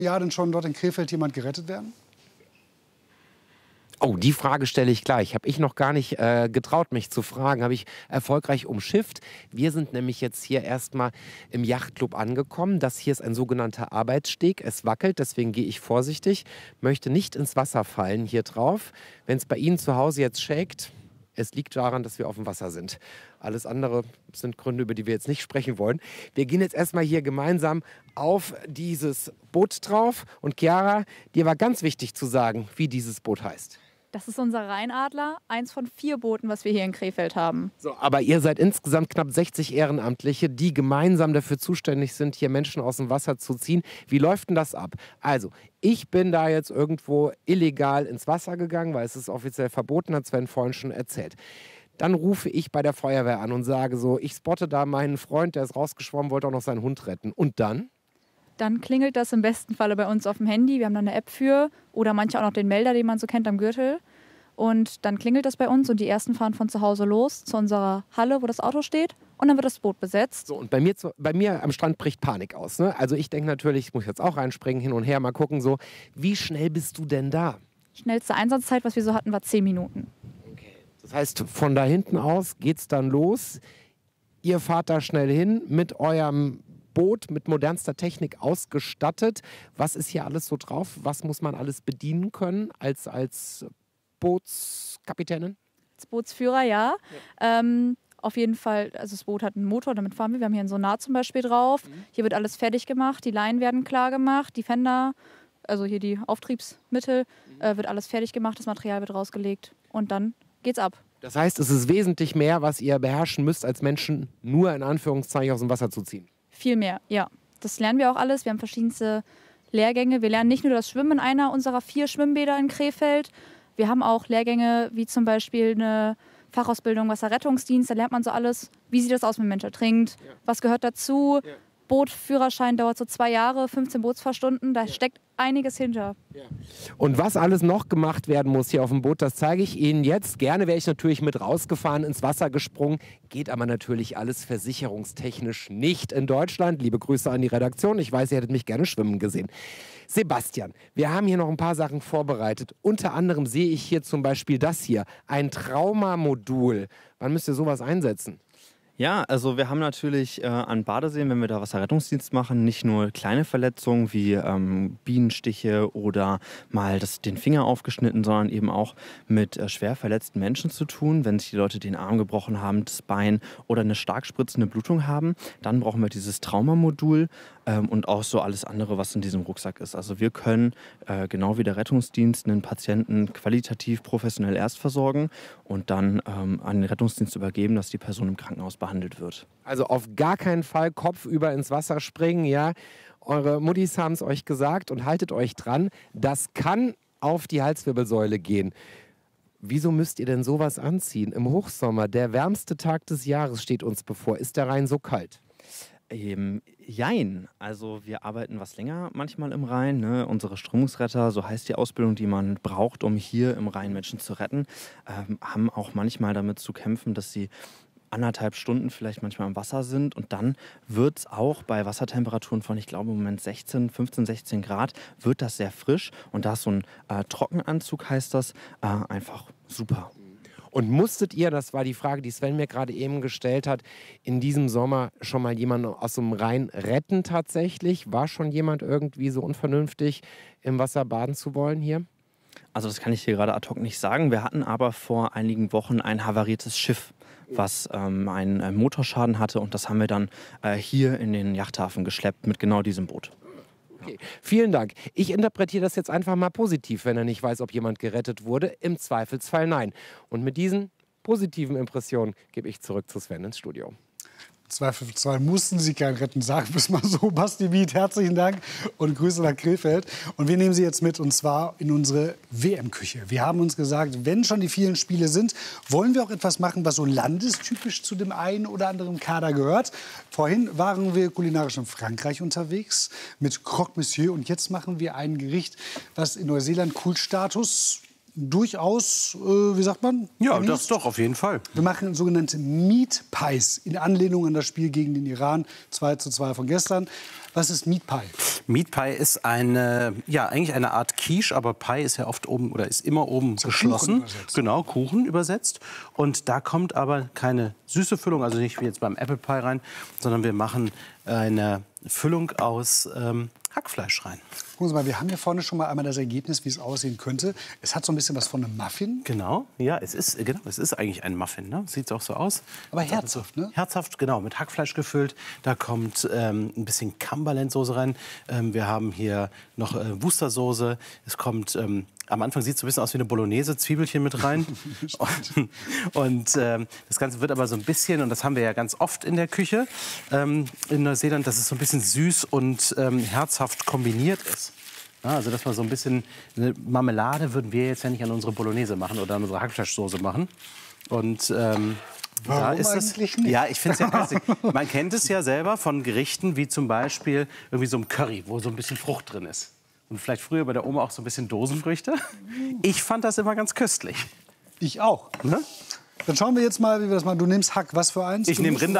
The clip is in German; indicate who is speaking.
Speaker 1: Jahr denn schon dort in Krefeld jemand gerettet werden?
Speaker 2: Oh, die Frage stelle ich gleich. Habe ich noch gar nicht getraut, mich zu fragen. Habe ich erfolgreich umschifft. Wir sind nämlich jetzt hier erstmal im Yachtclub angekommen. Das hier ist ein sogenannter Arbeitssteg. Es wackelt, deswegen gehe ich vorsichtig. Möchte nicht ins Wasser fallen hier drauf. Wenn es bei Ihnen zu Hause jetzt schägt, es liegt daran, dass wir auf dem Wasser sind. Alles andere sind Gründe, über die wir jetzt nicht sprechen wollen. Wir gehen jetzt erstmal hier gemeinsam auf dieses Boot drauf. Und Chiara, dir war ganz wichtig zu sagen, wie dieses Boot heißt.
Speaker 3: Das ist unser Rheinadler, eins von 4 Booten, was wir hier in Krefeld haben.
Speaker 2: So, aber ihr seid insgesamt knapp 60 Ehrenamtliche, die gemeinsam dafür zuständig sind, hier Menschen aus dem Wasser zu ziehen. Wie läuft denn das ab? Also, ich bin da jetzt irgendwo illegal ins Wasser gegangen, weil es ist offiziell verboten, hat Sven vorhin schon erzählt. Dann rufe ich bei der Feuerwehr an und sage so, ich spotte da meinen Freund, der ist rausgeschwommen, wollte auch noch seinen Hund retten. Und dann?
Speaker 3: Dann klingelt das im besten Falle bei uns auf dem Handy. Wir haben da eine App für oder manche auch noch den Melder, den man so kennt am Gürtel. Und dann klingelt das bei uns und die ersten fahren von zu Hause los zu unserer Halle, wo das Auto steht. Und dann wird das Boot besetzt.
Speaker 2: So, und bei mir am Strand bricht Panik aus. Ne? Also ich denke natürlich, ich muss jetzt auch reinspringen, hin und her, mal gucken so. Wie schnell bist du denn da?
Speaker 3: Schnellste Einsatzzeit, was wir so hatten, war 10 Minuten.
Speaker 2: Okay. Das heißt, von da hinten aus geht's dann los. Ihr fahrt da schnell hin mit eurem Boot mit modernster Technik ausgestattet. Was ist hier alles so drauf? Was muss man alles bedienen können als Bootskapitänin?
Speaker 3: Als Bootsführer, ja. Auf jeden Fall, also das Boot hat einen Motor, damit fahren wir. Wir haben hier ein Sonar zum Beispiel drauf. Hier wird alles fertig gemacht, die Leinen werden klar gemacht, die Fender, also hier die Auftriebsmittel, wird alles fertig gemacht, das Material wird rausgelegt und dann geht's ab.
Speaker 2: Das heißt, es ist wesentlich mehr, was ihr beherrschen müsst, als Menschen nur in Anführungszeichen aus dem Wasser zu ziehen.
Speaker 3: Viel mehr, ja. Das lernen wir auch alles. Wir haben verschiedenste Lehrgänge. Wir lernen nicht nur das Schwimmen in einer unserer 4 Schwimmbäder in Krefeld. Wir haben auch Lehrgänge wie zum Beispiel eine Fachausbildung Wasserrettungsdienst. Da lernt man so alles. Wie sieht das aus, wenn ein Mensch ertrinkt? Ja. Was gehört dazu? Ja. Bootführerschein dauert so 2 Jahre, 15 Bootsfahrstunden. Da steckt einiges hinter.
Speaker 2: Ja. Und was alles noch gemacht werden muss hier auf dem Boot, das zeige ich Ihnen jetzt. Gerne wäre ich natürlich mit rausgefahren, ins Wasser gesprungen. Geht aber natürlich alles versicherungstechnisch nicht in Deutschland. Liebe Grüße an die Redaktion. Ich weiß, ihr hättet mich gerne schwimmen gesehen. Sebastian, wir haben hier noch ein paar Sachen vorbereitet. Unter anderem sehe ich hier zum Beispiel das hier, ein Traumamodul. Wann müsst ihr sowas einsetzen?
Speaker 4: Ja, also wir haben natürlich an Badeseen, wenn wir da Wasserrettungsdienst machen, nicht nur kleine Verletzungen wie Bienenstiche oder mal den Finger aufgeschnitten, sondern eben auch mit schwer verletzten Menschen zu tun. Wenn sich die Leute den Arm gebrochen haben, das Bein oder eine stark spritzende Blutung haben, dann brauchen wir dieses Traumamodul und auch so alles andere, was in diesem Rucksack ist. Also wir können, genau wie der Rettungsdienst, einen Patienten qualitativ professionell erst versorgen und dann an den Rettungsdienst übergeben, dass die Person im Krankenhaus behandelt wird.
Speaker 2: Also auf gar keinen Fall kopfüber ins Wasser springen, ja. Eure Muttis haben es euch gesagt und haltet euch dran. Das kann auf die Halswirbelsäule gehen. Wieso müsst ihr denn sowas anziehen? Im Hochsommer, der wärmste Tag des Jahres steht uns bevor. Ist der Rhein so kalt?
Speaker 4: Jein. Also wir arbeiten was länger manchmal im Rhein. Ne? Unsere Strömungsretter, so heißt die Ausbildung, die man braucht, um hier im Rhein Menschen zu retten, haben auch manchmal damit zu kämpfen, dass sie 1,5 Stunden vielleicht manchmal im Wasser sind und dann wird es auch bei Wassertemperaturen von, ich glaube im Moment 15, 16 Grad, wird das sehr frisch und da ist so ein Trockenanzug, heißt das, einfach super.
Speaker 2: Und musstet ihr, das war die Frage, die Sven mir gerade eben gestellt hat, in diesem Sommer schon mal jemanden aus dem Rhein retten tatsächlich? War schon jemand irgendwie so unvernünftig, im Wasser baden zu wollen hier?
Speaker 4: Also das kann ich hier gerade ad hoc nicht sagen. Wir hatten aber vor einigen Wochen ein havariertes Schiff, was einen Motorschaden hatte und das haben wir dann hier in den Yachthafen geschleppt mit genau diesem Boot.
Speaker 2: Okay. Vielen Dank. Ich interpretiere das jetzt einfach mal positiv, wenn er nicht weiß, ob jemand gerettet wurde. Im Zweifelsfall nein. Und mit diesen positiven Impressionen gebe ich zurück zu Sven ins Studio.
Speaker 1: Zweifelsfall mussten Sie keinen retten, sagen wir es mal so. Basti Wied, herzlichen Dank und Grüße nach Krefeld. Und wir nehmen Sie jetzt mit, und zwar in unsere WM-Küche. Wir haben uns gesagt, wenn schon die vielen Spiele sind, wollen wir auch etwas machen, was so landestypisch zu dem einen oder anderen Kader gehört. Vorhin waren wir kulinarisch in Frankreich unterwegs mit Croque Monsieur. Und jetzt machen wir ein Gericht, was in Neuseeland Kultstatus durchaus, wie sagt man?
Speaker 5: Ja,
Speaker 1: genießt.
Speaker 5: das doch, auf jeden Fall.
Speaker 1: Wir machen sogenannte Meat Pies in Anlehnung an das Spiel gegen den Iran 2:2 von gestern. Was ist Meat Pie?
Speaker 5: Meat Pie ist eigentlich eine Art Quiche, aber Pie ist ja oft oben oder ist immer oben geschlossen. Genau, Kuchen übersetzt. Und da kommt aber keine süße Füllung, also nicht wie jetzt beim Apple Pie rein, sondern wir machen eine Füllung aus Hackfleisch rein.
Speaker 1: Gucken Sie mal, wir haben hier vorne schon mal einmal das Ergebnis, wie es aussehen könnte. Es hat so ein bisschen was von einem Muffin.
Speaker 5: Genau, ja, es ist eigentlich ein Muffin, ne? Sieht auch so aus.
Speaker 1: Aber herzhaft, ne?
Speaker 5: Herzhaft, genau, mit Hackfleisch gefüllt. Da kommt ein bisschen Cumberland-Soße rein. Wir haben hier noch Worcestersoße. Es kommt, am Anfang sieht es so ein bisschen aus wie eine Bolognese, Zwiebelchen mit rein. und das Ganze wird aber so ein bisschen, und das haben wir ja ganz oft in der Küche in Neuseeland, dass es so ein bisschen süß und herzhaft kombiniert ist. Ja, also dass man so ein bisschen, eine Marmelade würden wir jetzt ja nicht an unsere Bolognese machen oder an unsere Hackfleischsoße machen. Und da ist das,
Speaker 1: eigentlich nicht?
Speaker 5: ja, ich finde es ja köstlich. Man kennt es ja selber von Gerichten wie zum Beispiel irgendwie so einem Curry, wo so ein bisschen Frucht drin ist. Und vielleicht früher bei der Oma auch so ein bisschen Dosenfrüchte. Ich fand das immer ganz köstlich.
Speaker 1: Ich auch.
Speaker 5: Ne?
Speaker 1: Dann schauen wir jetzt mal, wie wir das machen. Du nimmst Hack. Was für eins?
Speaker 5: Ich nehme Rinder.